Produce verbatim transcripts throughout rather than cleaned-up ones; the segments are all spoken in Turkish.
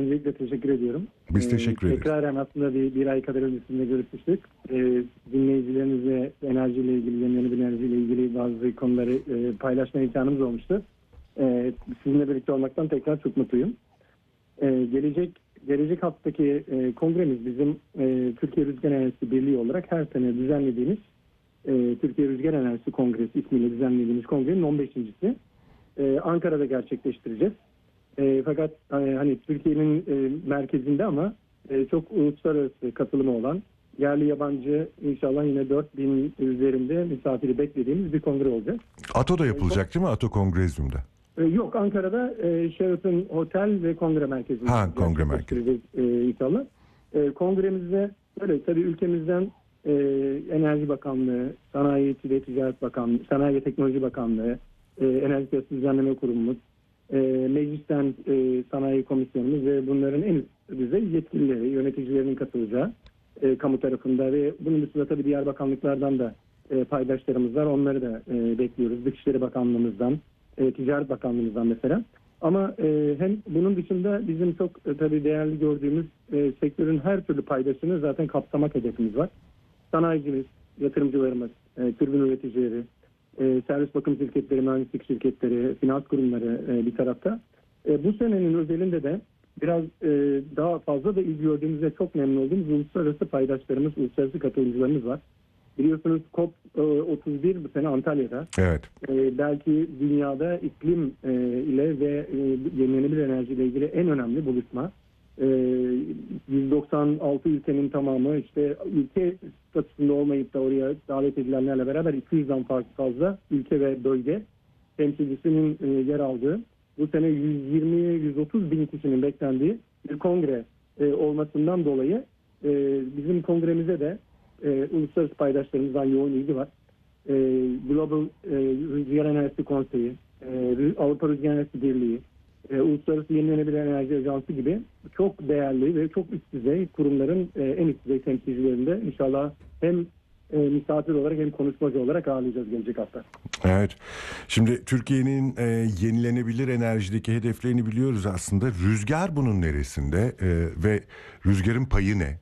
öncelikle teşekkür ediyorum. Biz teşekkür ee, ederiz. Tekraren aslında bir, bir ay kadar öncesinde görüşmüştük. Ee, dinleyicilerimizle enerjiyle ilgili, yenilenebilir enerjiyle ilgili bazı konuları e, paylaşma imkanımız olmuştu. Ee, sizinle birlikte olmaktan tekrar çok mutluyum. Ee, gelecek gelecek haftaki e, kongremiz bizim e, Türkiye Rüzgar Enerjisi Birliği olarak her sene düzenlediğimiz e, Türkiye Rüzgar Enerjisi Kongresi ismiyle düzenlediğimiz kongrenin on beşincisi. Ee, Ankara'da gerçekleştireceğiz. E, fakat e, hani Türkiye'nin e, merkezinde ama e, çok uluslararası katılımı olan, yerli yabancı inşallah yine dört bin üzerinde misafiri beklediğimiz bir kongre olacak. ATO'da yapılacak değil mi? ATO Kongrezyum'da. E, yok, Ankara'da e, Sheraton Otel ve Kongre Merkezi'nde Ha, Kongre Merkezi. e, inşallah. E, kongremizde böyle tabii ülkemizden e, Enerji Bakanlığı, Sanayi ve Ticaret Bakanlığı, Sanayi ve Teknoloji Bakanlığı, e, Enerji Piyasası Düzenleme Kurumumuz, E, meclisten e, sanayi komisyonumuz ve bunların en üst düzey yetkilileri, yöneticilerinin katılacağı e, kamu tarafında ve bunun dışında tabii diğer bakanlıklardan da e, paydaşlarımız var. Onları da e, bekliyoruz. Dışişleri Bakanlığımızdan, e, Ticaret Bakanlığımızdan mesela. Ama e, hem bunun dışında bizim çok e, tabii değerli gördüğümüz e, sektörün her türlü paydaşını zaten kapsamak hedefimiz var. Sanayicimiz, yatırımcılarımız, e, türbin üreticileri, E, servis bakım şirketleri, mühendislik şirketleri, finans kurumları e, bir tarafta. E, bu senenin özelinde de biraz e, daha fazla da ilgi gördüğümüzde çok memnun olduğumuz uluslararası paydaşlarımız, uluslararası katılımcılarımız var. Biliyorsunuz COP otuz bir bu sene Antalya'da. Evet. E, belki dünyada iklim e, ile ve e, yenilenebilir enerji ile ilgili en önemli buluşma. E, yüz doksan altı ülkenin tamamı işte ülke statüsünde olmayıp da oraya davet edilenlerle beraber iki yüzden fazla ülke ve bölge temsilcisinin e, yer aldığı bu sene yüz yirmi yüz otuz bin kişinin beklendiği bir kongre e, olmasından dolayı e, bizim kongremize de e, uluslararası paydaşlarımızdan yoğun ilgi var. E, Global e, Rüzgar Enerjisi Konseyi, e, Avrupa Rüzgar Enerjisi Birliği, e, Uluslararası Yenilenebilir Enerji Ajansı gibi çok değerli ve çok üst düzey kurumların e, en üst düzey temsilcilerinde inşallah hem e, misafir olarak hem konuşmacı olarak ağırlayacağız gelecek hafta. Evet. Şimdi Türkiye'nin e, yenilenebilir enerjideki hedeflerini biliyoruz aslında. Rüzgar bunun neresinde e, ve rüzgarın payı ne?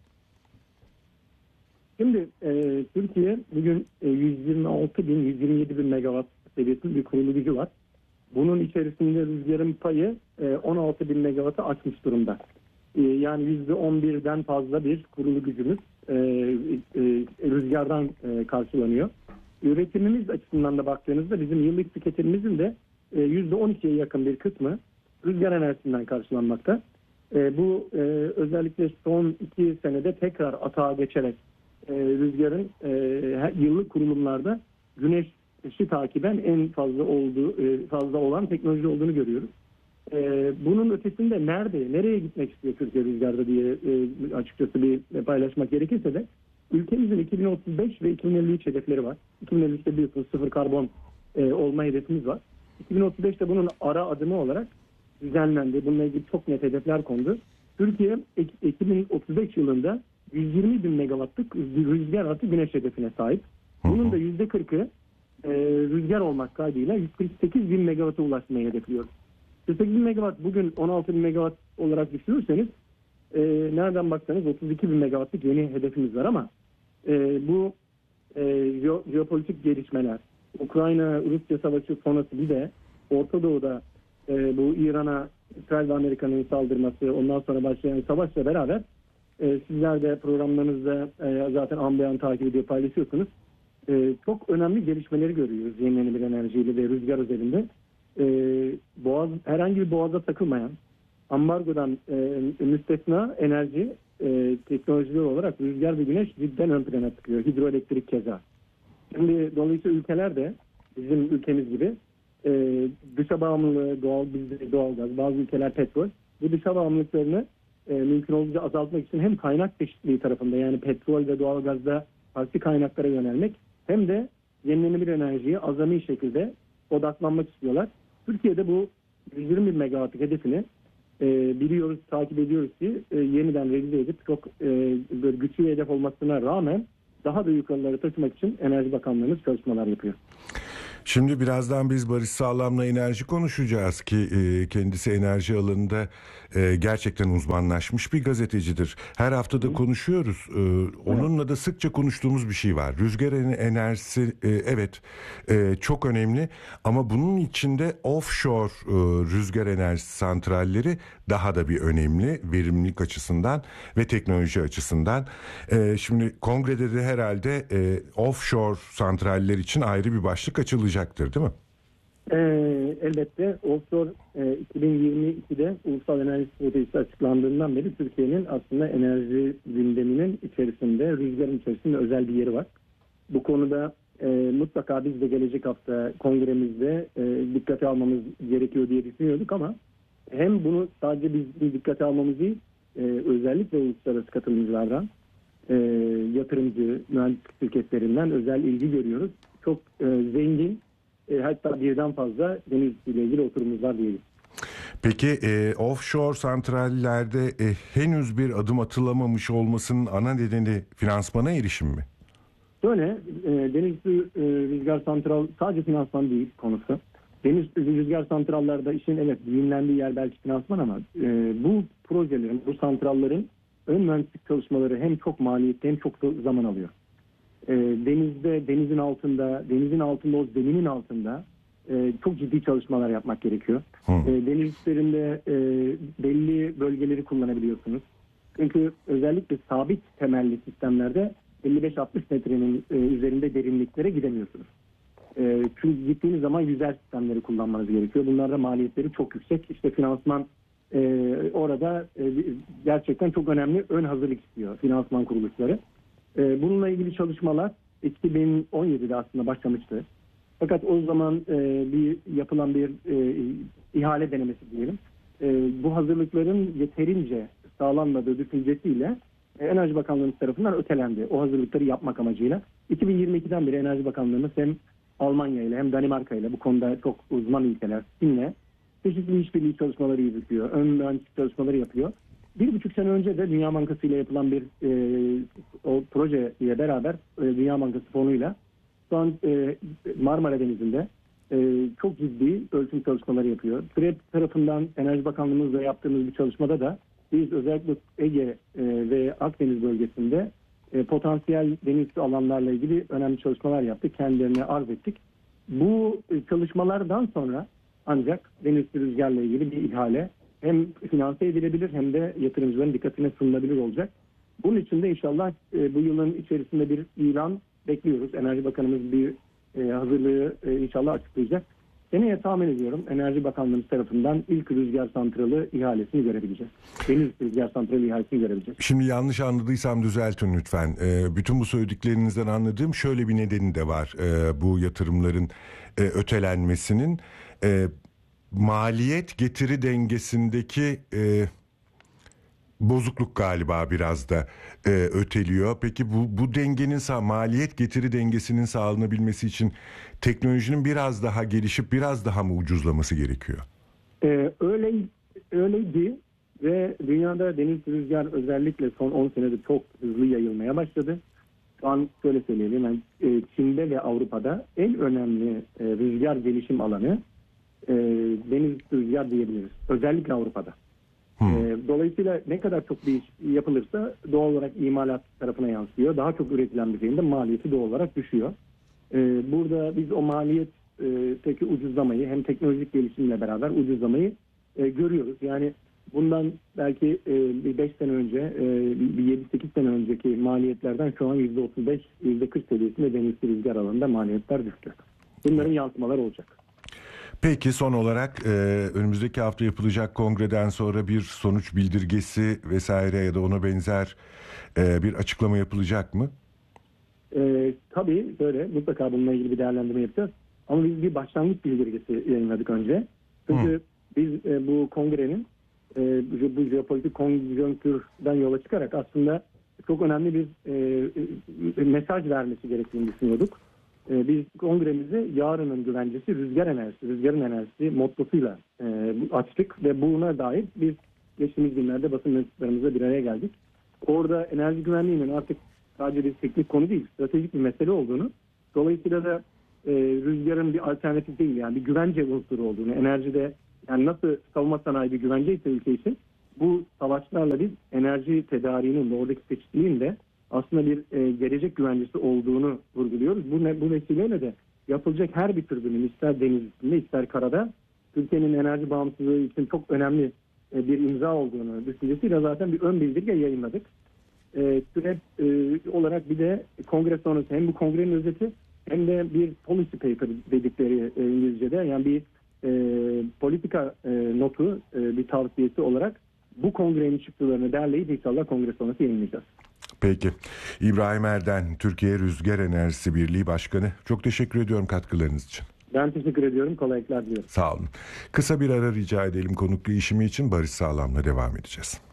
Şimdi e, Türkiye bugün e, yüz yirmi altı bin yüz yirmi yedi bin megawatt seviyesinde bir kurulu gücü var. Bunun içerisinde rüzgarın payı e, on altı bin megawattı aşmış durumda. E, yani yüzde on birden fazla bir kurulu gücümüz e, e, rüzgardan e, karşılanıyor. Üretimimiz açısından da baktığınızda bizim yıllık tüketimimizin de e, yüzde on ikiye yakın bir kısmı rüzgar enerjisinden karşılanmakta. E, bu e, özellikle son iki senede tekrar atağa geçerek e, rüzgarın e, yıllık kurulumlarda güneş işi takiben en fazla olduğu, fazla olan teknoloji olduğunu görüyoruz. Bunun ötesinde nerede, nereye gitmek istiyor Türkiye rüzgarda diye açıkçası bir paylaşmak gerekirse de ülkemizin iki bin otuz beş ve iki bin elli üç hedefleri var. iki bin elli üçte biliyorsunuz sıfır karbon olma hedefimiz var. iki bin otuz beşte bunun ara adımı olarak düzenlendi. Bununla ilgili çok net hedefler kondu. Türkiye iki bin otuz beş yılında yüz yirmi bin megawattlık rüzgar artı güneş hedefine sahip. Bunun da yüzde kırkı e, rüzgar olmak kaydıyla yüz kırk sekiz bin megawatt'a ulaşmayı hedefliyoruz. kırk sekiz bin megawatt bugün on altı bin megawatt olarak düşünürseniz e, nereden baksanız otuz iki bin megawattlık yeni hedefimiz var ama e, bu e, jeopolitik gelişmeler, Ukrayna-Rusya savaşı sonrası bir de Orta Doğu'da e, bu İran'a İsrail ve Amerika'nın saldırması, ondan sonra başlayan savaşla beraber e, sizler de programlarınızda e, zaten an beyan takip ediyor, paylaşıyorsunuz. E, çok önemli gelişmeleri görüyoruz yenilenebilir enerjiyle ve rüzgar özelinde. E, boğaz, herhangi bir boğaza takılmayan, ambargodan e, müstesna enerji e, teknolojileri olarak rüzgar ve güneş cidden ön plana çıkıyor. Hidroelektrik keza. Şimdi dolayısıyla ülkeler de bizim ülkemiz gibi e, dışa bağımlılığı, doğal, bizde doğalgaz, bazı ülkeler petrol. Bu dışa bağımlılıklarını e, mümkün olduğunca azaltmak için hem kaynak çeşitliliği tarafında, yani petrol ve doğalgazda farklı kaynaklara yönelmek, hem de yenilenebilir enerjiye azami şekilde odaklanmak istiyorlar. Türkiye'de bu yüz yirmi bin megawattlık hedefini e, biliyoruz, takip ediyoruz ki e, yeniden revize edip çok e, böyle güçlü hedef olmasına rağmen daha da yukarılara taşımak için Enerji Bakanlığımız çalışmalar yapıyor. Şimdi birazdan biz Barış Sağlam'la enerji konuşacağız ki e, kendisi enerji alanında e, gerçekten uzmanlaşmış bir gazetecidir. Her hafta da konuşuyoruz. E, onunla da sıkça konuştuğumuz bir şey var. Rüzgar enerjisi e, evet e, çok önemli ama bunun içinde offshore e, rüzgar enerjisi santralleri daha da bir önemli verimlilik açısından ve teknoloji açısından. E, şimdi kongrede de herhalde e, offshore santraller için ayrı bir başlık açılacaktır, değil mi? Ee, elbette offshore e, iki bin yirmi ikide Ulusal Enerji Stratejisi açıklandığından beri Türkiye'nin aslında enerji gündeminin içerisinde, rüzgarın içerisinde özel bir yeri var. Bu konuda e, mutlaka biz de gelecek hafta kongremizde e, dikkate almamız gerekiyor diye düşünüyorduk ama hem bunu sadece biz dikkate almamız değil, e, özellikle uluslararası katılımcılardan, e, yatırımcı, mühendislik şirketlerinden özel ilgi görüyoruz. Çok e, zengin, e, hatta birden fazla deniz ile ilgili oturumumuz var diyelim. Peki e, offshore santrallerde e, henüz bir adım atılamamış olmasının ana nedeni finansmana erişim mi? Böyle e, deniz e, rüzgar santral sadece finansman değil konusu. Deniz rüzgar santrallerde işin evet düğümlendiği yer belki finansman ama e, bu projelerin, bu santrallerin ön mühendislik çalışmaları hem çok maliyetli hem çok zaman alıyor. E, denizde, denizin altında, denizin altında o zeminin altında e, çok ciddi çalışmalar yapmak gerekiyor. E, deniz üstlerinde e, belli bölgeleri kullanabiliyorsunuz. Çünkü özellikle sabit temelli sistemlerde elli beş altmış metrenin e, üzerinde derinliklere gidemiyorsunuz. E, çünkü gittiğiniz zaman yüzer sistemleri kullanmanız gerekiyor. Bunlarda maliyetleri çok yüksek. İşte finansman e, orada e, gerçekten çok önemli ön hazırlık istiyor finansman kuruluşları. E, bununla ilgili çalışmalar iki bin on yedide aslında başlamıştı. Fakat o zaman e, bir yapılan bir e, ihale denemesi diyelim. E, bu hazırlıkların yeterince sağlanmadığı düşüncesiyle e, Enerji Bakanlığımız tarafından ötelendi. O hazırlıkları yapmak amacıyla. iki bin yirmi ikiden beri Enerji Bakanlığımız hem Almanya ile hem Danimarka ile bu konuda çok uzman ülkeler Çin'le çeşitli işbirliği çalışmaları yürütüyor. Ön mühendislik çalışmaları yapıyor. Bir buçuk sene önce de Dünya Bankası ile yapılan bir e, o proje ile beraber e, Dünya Bankası fonuyla şu an e, Marmara Denizi'nde e, çok ciddi ölçüm çalışmaları yapıyor. TÜREP tarafından Enerji Bakanlığımızla yaptığımız bir çalışmada da biz özellikle Ege e, ve Akdeniz bölgesinde e, potansiyel deniz alanlarla ilgili önemli çalışmalar yaptık. Kendilerine arz ettik. Bu e, çalışmalardan sonra ancak deniz rüzgarla ilgili bir ihale hem finanse edilebilir hem de yatırımcıların dikkatine sunulabilir olacak. Bunun için de inşallah e, bu yılın içerisinde bir ilan bekliyoruz. Enerji Bakanımız bir e, hazırlığı e, inşallah açıklayacak. Seneye tahmin ediyorum Enerji Bakanlığımız tarafından ilk rüzgar santralı ihalesini görebileceğiz. Deniz rüzgar santralı ihalesini görebileceğiz. Şimdi yanlış anladıysam düzeltin lütfen. E, bütün bu söylediklerinizden anladığım şöyle bir nedeni de var. E, bu yatırımların e, ötelenmesinin e, maliyet getiri dengesindeki e, bozukluk galiba biraz da e, öteliyor. Peki bu bu dengenin sağ maliyet getiri dengesinin sağlanabilmesi için teknolojinin biraz daha gelişip biraz daha mı ucuzlaması gerekiyor? Ee, öyle öyleydi ve dünyada deniz rüzgar özellikle son on senede çok hızlı yayılmaya başladı. Şu an şöyle söyleyelim, yani, e, Çin'de ve Avrupa'da en önemli e, rüzgar gelişim alanı e, deniz rüzgar diyebiliriz. Özellikle Avrupa'da. E, dolayısıyla ne kadar çok bir iş yapılırsa doğal olarak imalat tarafına yansıyor. Daha çok üretilen bir şeyin de maliyeti doğal olarak düşüyor. E, burada biz o maliyet e, peki ucuzlamayı hem teknolojik gelişimle beraber ucuzlamayı e, görüyoruz. Yani bundan belki e, bir beş sene önce, e, bir yedi sekiz sene önceki maliyetlerden şu an yüzde otuz beş yüzde kırk seviyesinde deniz rüzgar alanında maliyetler düştü. Bunların yansımaları olacak. Peki son olarak e, önümüzdeki hafta yapılacak kongreden sonra bir sonuç bildirgesi vesaire ya da ona benzer e, bir açıklama yapılacak mı? E, tabii böyle mutlaka bununla ilgili bir değerlendirme yapacağız. Ama biz bir başlangıç bildirgesi yayınladık önce. Çünkü Hı. biz e, bu kongrenin e, bu jeopolitik konjonktürden yola çıkarak aslında çok önemli bir e, mesaj vermesi gerektiğini düşünüyorduk. E, biz kongremizi yarının güvencesi rüzgar enerjisi, rüzgarın enerjisi mottosuyla e, açtık ve buna dair biz geçtiğimiz günlerde basın mensuplarımızla bir araya geldik. Orada enerji güvenliğinin artık sadece bir teknik konu değil, stratejik bir mesele olduğunu, dolayısıyla da e, rüzgarın bir alternatif değil, yani bir güvence unsuru olduğunu, enerjide yani nasıl savunma sanayi bir güvence ise ülke için, bu savaşlarla biz enerji tedariğinin ve oradaki seçiciliğin de aslında bir e, gelecek güvencesi olduğunu vurguluyoruz. Bu, ne, bu vesileyle de yapılacak her bir türbünün ister deniz üstünde ister karada Türkiye'nin enerji bağımsızlığı için çok önemli e, bir imza olduğunu düşüncesiyle zaten bir ön bildirge yayınladık. E, süre e, olarak bir de kongre sonrası hem bu kongrenin özeti hem de bir policy paper dedikleri e, İngilizce'de, yani bir e, politika e, notu, e, bir tavsiyesi olarak bu kongrenin çıktılarını derleyip inşallah kongre sonrası yayınlayacağız. Peki. İbrahim Erden, Türkiye Rüzgar Enerjisi Birliği Başkanı. Çok teşekkür ediyorum katkılarınız için. Ben teşekkür ediyorum. Kolaylıklar diliyorum. Sağ olun. Kısa bir ara rica edelim konuk değişimi için. Barış Sağlam'la devam edeceğiz.